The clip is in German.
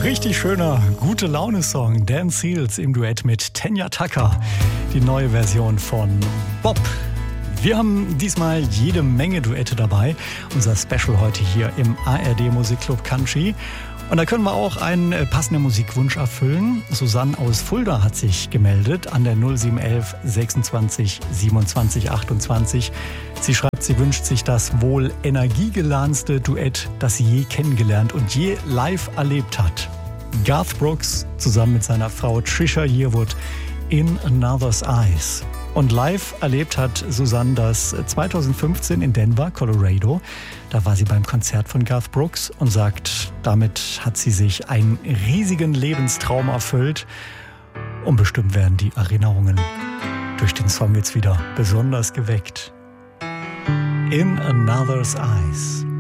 Richtig schöner Gute-Laune-Song. Dan Seals im Duett mit Tanya Tucker. Die neue Version von Bob. Wir haben diesmal jede Menge Duette dabei. Unser Special heute hier im ARD Musikclub Country. Und da können wir auch einen passenden Musikwunsch erfüllen. Susanne aus Fulda hat sich gemeldet an der 0711 26 27 28. Sie schreibt, sie wünscht sich das wohl energiegeladene Duett, das sie je kennengelernt und je live erlebt hat. Garth Brooks zusammen mit seiner Frau Trisha Yearwood in Another's Eyes. Und live erlebt hat Susanne das 2015 in Denver, Colorado. Da war sie beim Konzert von Garth Brooks und sagt, damit hat sie sich einen riesigen Lebenstraum erfüllt. Und bestimmt werden die Erinnerungen durch den Song jetzt wieder besonders geweckt. In Another's Eyes.